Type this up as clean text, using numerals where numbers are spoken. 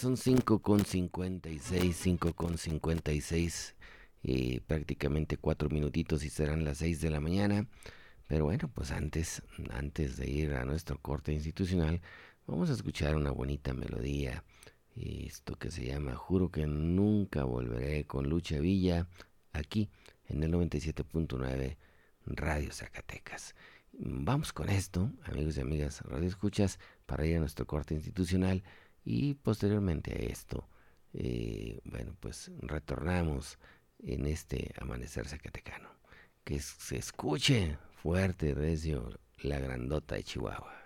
son 5:56, 5:56, prácticamente 4 minutitos y serán las 6 de la mañana. Pero bueno, pues antes de ir a nuestro corte institucional, vamos a escuchar una bonita melodía. Esto que se llama Juro que nunca volveré, con Lucha Villa, aquí en el 97.9 Radio Zacatecas. Vamos con esto, amigos y amigas Radio Escuchas, para ir a nuestro corte institucional y posteriormente a esto, bueno, pues retornamos en este amanecer zacatecano. Que se escuche fuerte, recio, la grandota de Chihuahua.